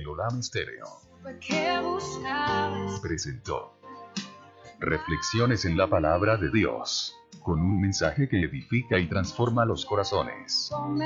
Olam Stereo presentó Reflexiones en la Palabra de Dios, con un mensaje que edifica y transforma los corazones.